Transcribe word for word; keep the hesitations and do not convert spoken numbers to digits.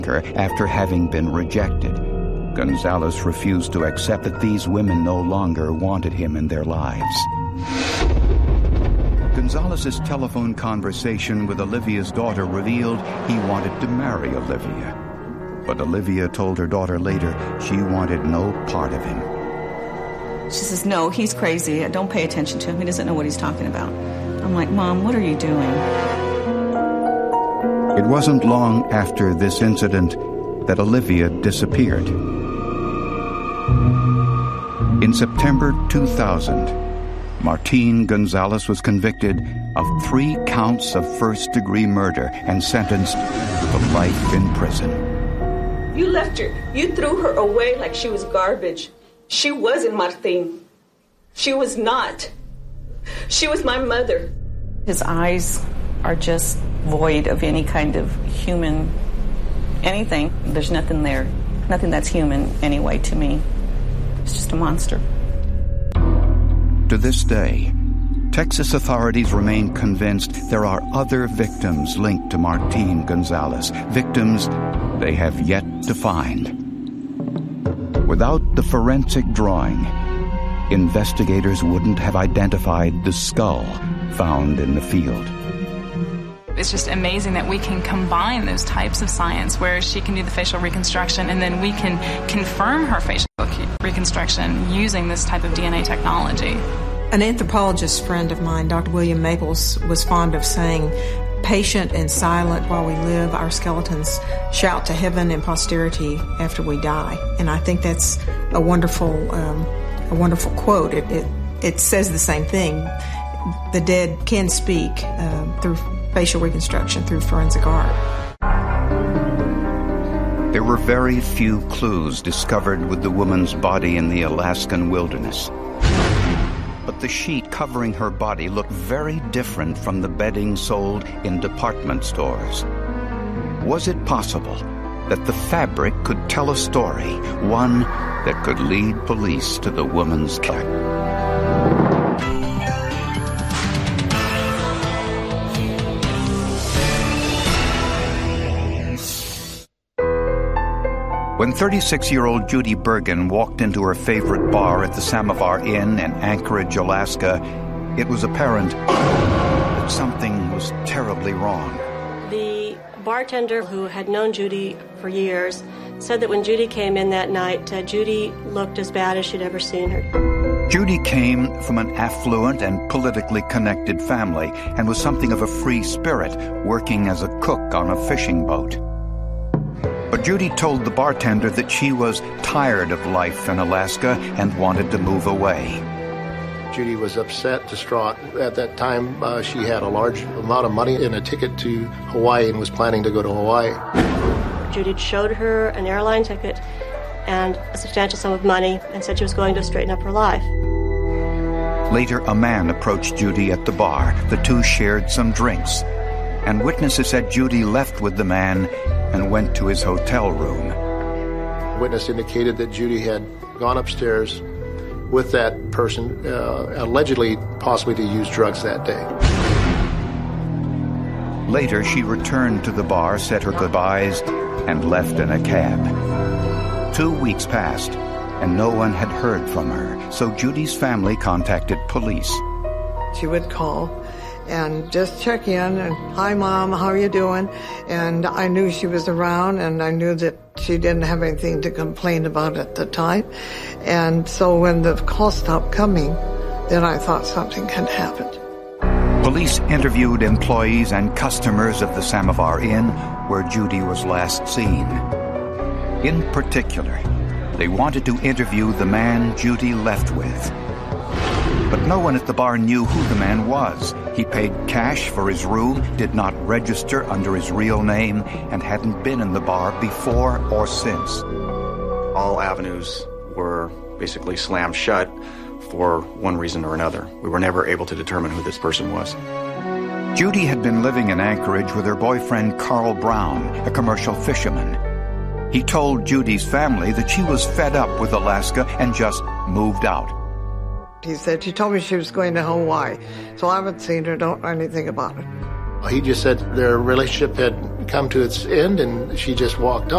after having been rejected. Gonzalez refused to accept that these women no longer wanted him in their lives. Gonzalez's telephone conversation with Olivia's daughter revealed he wanted to marry Olivia. But Olivia told her daughter later she wanted no part of him. She says, no, he's crazy. Don't pay attention to him. He doesn't know what he's talking about. I'm like, Mom, what are you doing? It wasn't long after this incident that Olivia disappeared. In September two thousand, Martín Gonzalez was convicted of three counts of first-degree murder and sentenced to life in prison. You left her. You threw her away like she was garbage. She wasn't Martín. She was not. She was my mother. His eyes are just void of any kind of human anything. There's nothing there. Nothing that's human anyway to me. It's just a monster. To this day, Texas authorities remain convinced there are other victims linked to Martín Gonzalez, victims they have yet to find. Without the forensic drawing, investigators wouldn't have identified the skull found in the field. It's just amazing that we can combine those types of science where she can do the facial reconstruction and then we can confirm her facial reconstruction using this type of D N A technology. An anthropologist friend of mine, Doctor William Maples, was fond of saying, patient and silent while we live, our skeletons shout to heaven and posterity after we die. And I think that's a wonderful, um, a wonderful quote. It, it, it says the same thing. The dead can speak uh, through facial reconstruction, through forensic art. There were very few clues discovered with the woman's body in the Alaskan wilderness. But the sheet covering her body looked very different from the bedding sold in department stores. Was it possible that the fabric could tell a story, one that could lead police to the woman's killer? When thirty-six-year-old Judy Bergen walked into her favorite bar at the Samovar Inn in Anchorage, Alaska, it was apparent that something was terribly wrong. The bartender who had known Judy for years said that when Judy came in that night, uh, Judy looked as bad as she'd ever seen her. Judy came from an affluent and politically connected family and was something of a free spirit, working as a cook on a fishing boat. But Judy told the bartender that she was tired of life in Alaska and wanted to move away. Judy was upset, distraught. At that time, uh, she had a large amount of money and a ticket to Hawaii and was planning to go to Hawaii. Judy showed her an airline ticket and a substantial sum of money and said she was going to straighten up her life. Later, a man approached Judy at the bar. The two shared some drinks, and witnesses said Judy left with the man and went to his hotel room. Witness indicated that Judy had gone upstairs with that person, uh, allegedly possibly to use drugs that day. Later, she returned to the bar, said her goodbyes, and left in a cab. Two weeks passed, and no one had heard from her, so Judy's family contacted police. She would call and just check in and, hi, Mom, how are you doing? And I knew she was around, and I knew that she didn't have anything to complain about at the time. And so when the call stopped coming, then I thought something had happened. Police interviewed employees and customers of the Samovar Inn, where Judy was last seen. In particular, they wanted to interview the man Judy left with. But no one at the bar knew who the man was. He paid cash for his room, did not register under his real name, and hadn't been in the bar before or since. All avenues were basically slammed shut for one reason or another. We were never able to determine who this person was. Judy had been living in Anchorage with her boyfriend Carl Brown, a commercial fisherman. He told Judy's family that she was fed up with Alaska and just moved out. He said, she told me she was going to Hawaii, so I haven't seen her, don't know anything about it. He just said their relationship had come to its end and she just walked off.